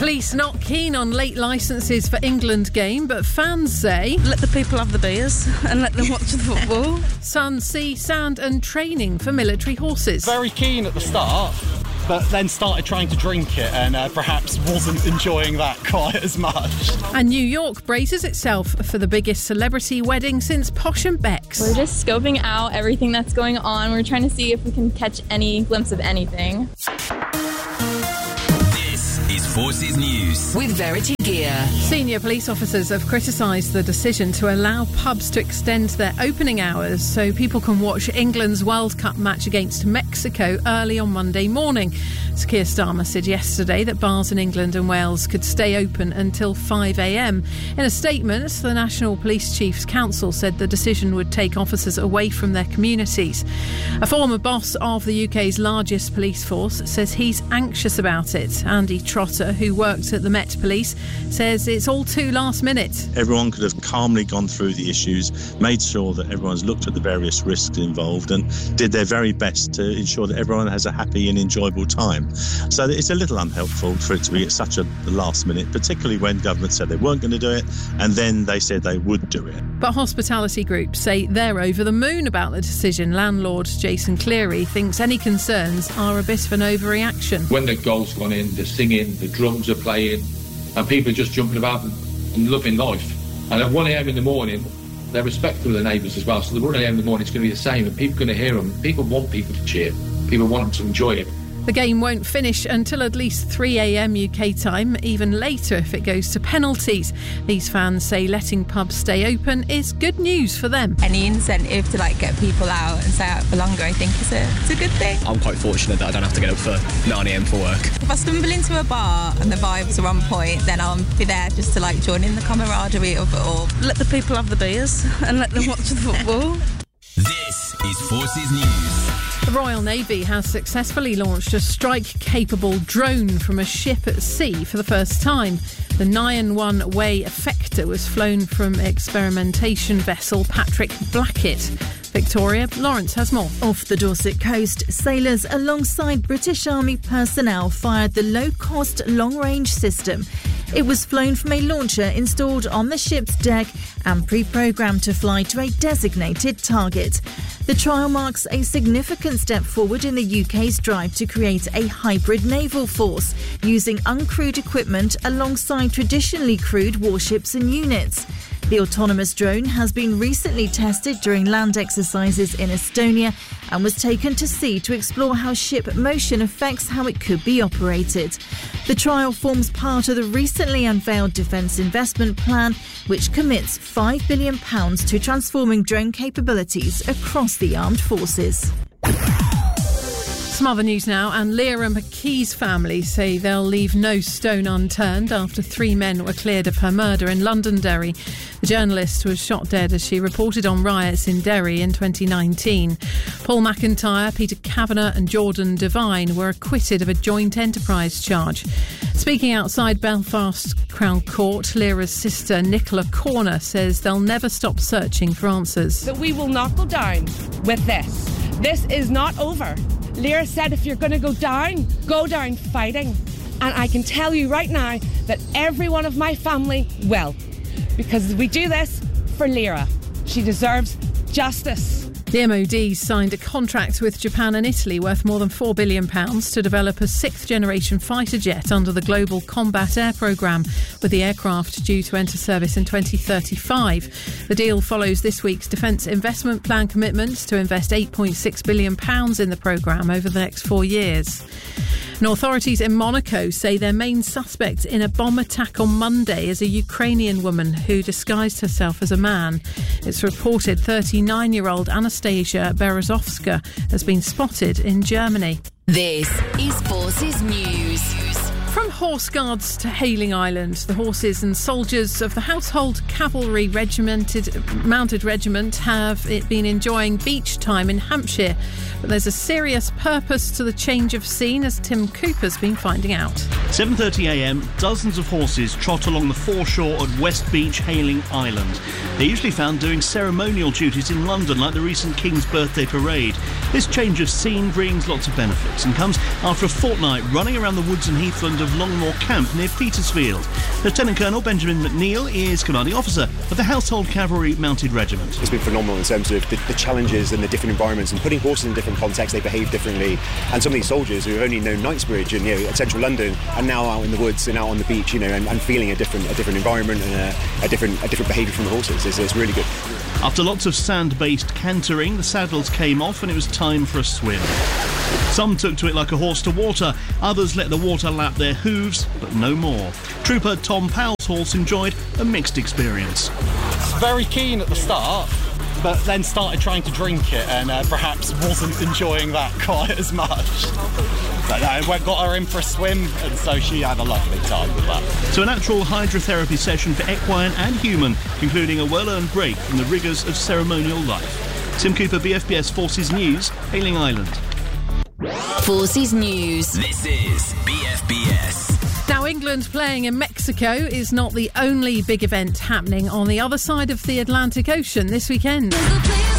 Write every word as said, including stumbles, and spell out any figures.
Police not keen on late licences for England game, but fans say... Let the people have the beers and let them watch the football. Sun, sea, sand and training for military horses. Very keen at the start, but then started trying to drink it and uh, perhaps wasn't enjoying that quite as much. And New York braces itself for the biggest celebrity wedding since Posh and Becks. We're just scoping out everything that's going on. We're trying to see if we can catch any glimpse of anything. Forces News with Verity Gear. Senior police officers have criticised the decision to allow pubs to extend their opening hours so people can watch England's World Cup match against Mexico early on Monday morning. Sir Keir Starmer said yesterday that bars in England and Wales could stay open until five a.m. In a statement, the National Police Chiefs Council said the decision would take officers away from their communities. A former boss of the U K's largest police force says he's anxious about it. Andy Trotter, who worked at the Met Police, says it's all too last minute. Everyone could have calmly gone through the issues, made sure that everyone's looked at the various risks involved and did their very best to ensure that everyone has a happy and enjoyable time. So it's a little unhelpful for it to be at such a last minute, particularly when government said they weren't going to do it and then they said they would do it. But hospitality groups say they're over the moon about the decision. Landlord Jason Cleary thinks any concerns are a bit of an overreaction. When the goal's gone in, they're singing, the drums are playing, and people are just jumping about and loving life. And at one a.m. in the morning, they're respectful of the neighbours as well. So the one a.m. in the morning is going to be the same, and people are going to hear them. People want people to cheer. People want them to enjoy it. The game won't finish until at least three a.m. U K time, even later if it goes to penalties. These fans say letting pubs stay open is good news for them. Any incentive to like get people out and stay out for longer, I think is a, it's a good thing. I'm quite fortunate that I don't have to get up for nine a.m. for work. If I stumble into a bar and the vibes are on point, then I'll be there just to like join in the camaraderie of it all. Let the people have the beers and let them watch the football. This is Forces News. The Royal Navy has successfully launched a strike-capable drone from a ship at sea for the first time. The nine one Way Effector was flown from experimentation vessel Patrick Blackett. Victoria, Lawrence has more. Off the Dorset coast, sailors alongside British Army personnel fired the low-cost long-range system. It was flown from a launcher installed on the ship's deck and pre-programmed to fly to a designated target. The trial marks a significant step forward in the U K's drive to create a hybrid naval force, using uncrewed equipment alongside traditionally crewed warships and units. The autonomous drone has been recently tested during land exercises in Estonia and was taken to sea to explore how ship motion affects how it could be operated. The trial forms part of the recently unveiled Defence Investment Plan, which commits five billion pounds to transforming drone capabilities across the armed forces. Some other news now, and Lyra McKee's family say they'll leave no stone unturned after three men were cleared of her murder in Londonderry. The journalist was shot dead as she reported on riots in Derry in twenty nineteen. Paul McIntyre, Peter Kavanagh and Jordan Devine were acquitted of a joint enterprise charge. Speaking outside Belfast Crown Court, Lyra's sister Nicola Corner says they'll never stop searching for answers. That we will not go down with this. This is not over. Lyra said if you're going to go down, go down fighting. And I can tell you right now that every one of my family will. Because we do this for Lyra. She deserves justice. The M O D signed a contract with Japan and Italy worth more than four billion pounds to develop a sixth-generation fighter jet under the Global Combat Air Programme, with the aircraft due to enter service in twenty thirty-five. The deal follows this week's Defence Investment Plan commitments to invest eight point six billion pounds in the programme over the next four years. And authorities in Monaco say their main suspect in a bomb attack on Monday is a Ukrainian woman who disguised herself as a man. It's reported thirty-nine-year-old Anastasia Berezovska has been spotted in Germany. This is Forces News. From Horse Guards to Hayling Island, the horses and soldiers of the Household Cavalry Regimented Mounted Regiment have it been enjoying beach time in Hampshire. But there's a serious purpose to the change of scene, as Tim Cooper's been finding out. seven thirty a m, dozens of horses trot along the foreshore at West Beach, Hayling Island. They're usually found doing ceremonial duties in London, like the recent King's Birthday Parade. This change of scene brings lots of benefits and comes after a fortnight running around the woods and heathland of Longmoor Camp near Petersfield. Lieutenant Colonel Benjamin McNeil is commanding officer of the Household Cavalry Mounted Regiment. It's been phenomenal in terms of the, the challenges and the different environments and putting horses in different contexts. They behave differently, and some of these soldiers who have only known Knightsbridge and, you know, central London are now out in the woods and out on the beach, you know, and, and feeling a different a different environment and a, a different a different behaviour from the horses. It's, it's really good. After lots of sand-based cantering, the saddles came off and it was time for a swim. Some took to it like a horse to water, others let the water lap their hooves, but no more. Trooper Tom Powell's horse enjoyed a mixed experience. Very keen at the start, but then started trying to drink it and uh, perhaps wasn't enjoying that quite as much. But no, I got her in for a swim, and so she had a lovely time with that. So a natural hydrotherapy session for equine and human, concluding a well-earned break from the rigours of ceremonial life. Tim Cooper, B F B S Forces News, Hayling Island. Forces News. This is B F B S. Now, England playing in Mexico is not the only big event happening on the other side of the Atlantic Ocean this weekend.